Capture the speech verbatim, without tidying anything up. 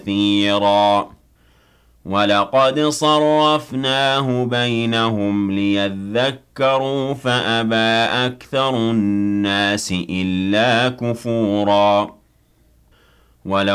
كثيرا وَلَقَدْ صَرَّفْنَاهُ بَيْنَهُمْ لِيَذَّكَّرُوا فَأَبَىٰ أَكْثَرُ النَّاسِ إِلَّا كُفُورًا